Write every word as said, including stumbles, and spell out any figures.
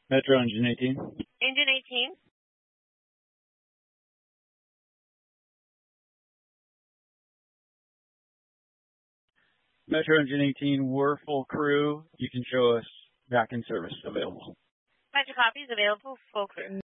Metro Engine eighteen. Engine eighteen. Metro Engine eighteen, we're full crew. You can show us back in service available. Metro copies available, full crew.